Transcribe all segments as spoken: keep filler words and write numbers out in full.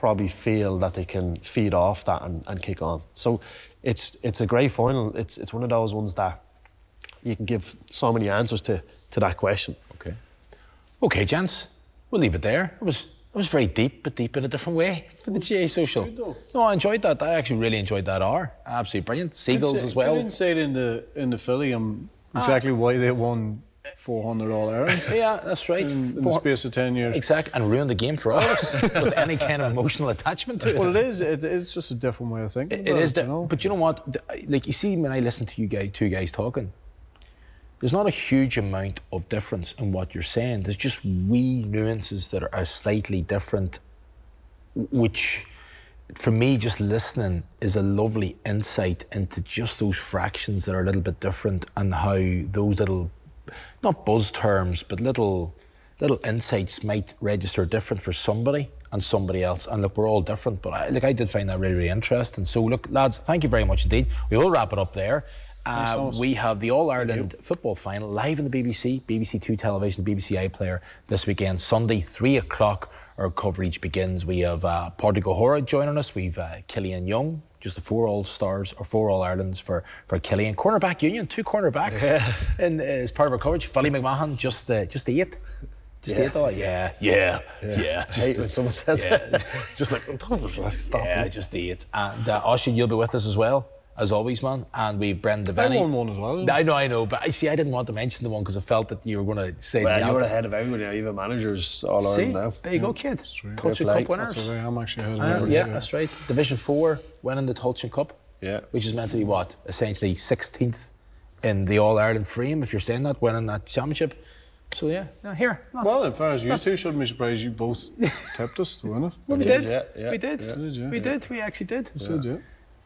probably feel that they can feed off that and, and kick on. So it's it's a great final. It's it's one of those ones that you can give so many answers to to that question. Okay. Okay, gents, we'll leave it there. It was it was very deep, but deep in a different way for the G A A Social. No, I enjoyed that. I actually really enjoyed that hour. Absolutely brilliant. Seagulls say, as well. I didn't say it in the in the Philly um, exactly ah. why they won four hundred All-Irelands. Yeah, that's right. In, in the space of ten years. Exactly, and ruined the game for us with any kind of emotional attachment to it. Well, it is. It, it's just a different way of thinking. It, it is, it, you know? But you know what? Like, you see, when I listen to you guys, two guys talking, there's not a huge amount of difference in what you're saying. There's just wee nuances that are, are slightly different, which, for me, just listening is a lovely insight into just those fractions that are a little bit different and how those little, not buzz terms, but little little insights might register different for somebody and somebody else. And look, we're all different, but I, like, I did find that really, really interesting. So look, lads, thank you very much indeed. We will wrap it up there. Uh, we have the All-Ireland football final live in the B B C, B B C Two television, B B C iPlayer this weekend, Sunday, three o'clock. Our coverage begins. We have uh, Pádraig Ó Hora joining us. We've uh, Killian Young, just the four All-Stars or four All-Irelands for, for Killian. Cornerback union, two cornerbacks yeah. in, uh, as part of our coverage. Philly McMahon, just uh, just the eight. Just yeah. the eight dollar? Yeah, yeah, yeah. yeah. I hate when someone says yeah. it. Just like, stop Yeah, it. just the eight. And uh, Oisín, you'll be with us as well, as always, man. And we've Brendan Devaney. I won one as well. I know, I know. But I see, I didn't want to mention the one because I felt that you were going to say well, the you were ahead of everybody now. You have managers all see? around now. There you yeah. go, kid. Tulchan Cup winners. That's okay. I'm actually ahead of uh, everybody. Yeah, that's right. Division four winning the Tulchan Cup. Yeah. Which is meant to be what? Essentially sixteenth in the All-Ireland frame, if you're saying that, winning that championship. So yeah, no, here. Not, well, as far as you two, shouldn't be surprised you both tipped us to win it. Well, we, we did. did. Yeah, yeah. We did. Yeah. We did. Yeah. We did. We actually did. We still do.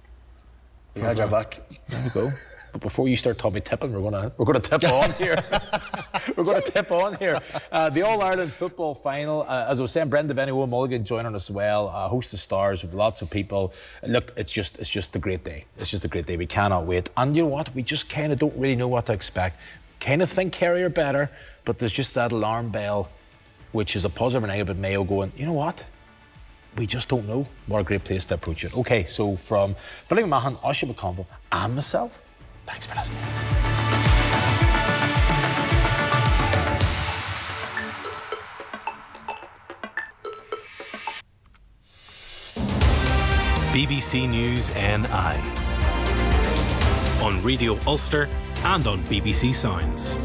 We had your back. There we go. But before you start Tommy tipping, we're gonna we're gonna tip on here. We're gonna tip on here. Uh, the All Ireland football final. Uh, as I was saying, Brendan Devaney, Owen Mulligan joining us as well. A host of stars with lots of people. Look, it's just it's just a great day. It's just a great day. We cannot wait. And you know what? We just kind of don't really know what to expect. Kind of think Kerry are better, but there's just that alarm bell, which is a positive or negative at Mayo going, you know what? We just don't know. What a great place to approach it. Okay, so from Philly McMahon, Oisín McConville, and myself, thanks for listening. B B C News N I on Radio Ulster and on B B C Sounds.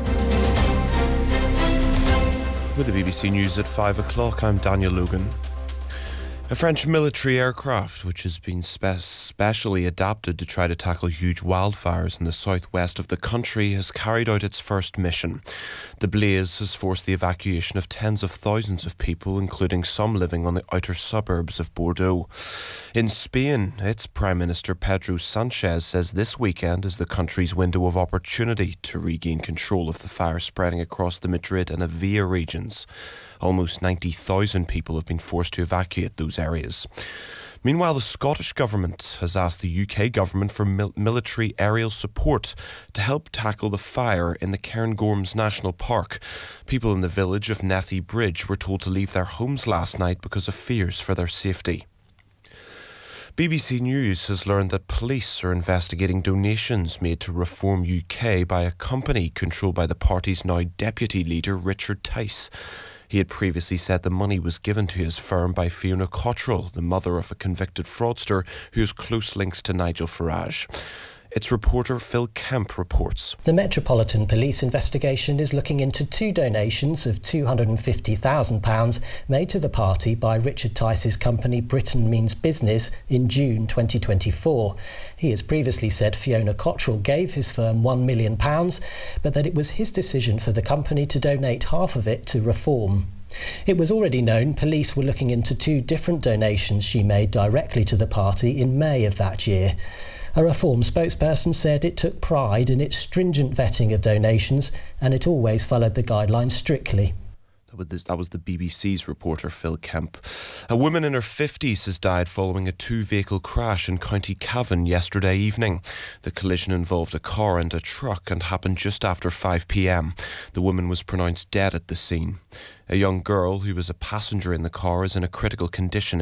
With the B B C News at five o'clock, I'm Daniel Logan. A French military aircraft, which has been spe- specially adapted to try to tackle huge wildfires in the southwest of the country, has carried out its first mission. The blaze has forced the evacuation of tens of thousands of people, including some living on the outer suburbs of Bordeaux. In Spain, its Prime Minister Pedro Sanchez says this weekend is the country's window of opportunity to regain control of the fire spreading across the Madrid and Avia regions. Almost ninety thousand people have been forced to evacuate those areas. Meanwhile, the Scottish Government has asked the U K Government for mil- military aerial support to help tackle the fire in the Cairngorms National Park. People in the village of Nethy Bridge were told to leave their homes last night because of fears for their safety. B B C News has learned that police are investigating donations made to Reform U K by a company controlled by the party's now deputy leader, Richard Tice. He had previously said the money was given to his firm by Fiona Cottrell, the mother of a convicted fraudster who has close links to Nigel Farage. Its reporter Phil Kemp reports. The Metropolitan Police investigation is looking into two donations of two hundred fifty thousand pounds made to the party by Richard Tice's company Britain Means Business in June twenty twenty-four. He has previously said Fiona Cottrell gave his firm one million pounds, but that it was his decision for the company to donate half of it to Reform. It was already known police were looking into two different donations she made directly to the party in May of that year. A Reform spokesperson said it took pride in its stringent vetting of donations and it always followed the guidelines strictly. That was the B B C's reporter Phil Kemp. A woman in her fifties has died following a two-vehicle crash in County Cavan yesterday evening. The collision involved a car and a truck and happened just after five p.m. The woman was pronounced dead at the scene. A young girl who was a passenger in the car is in a critical condition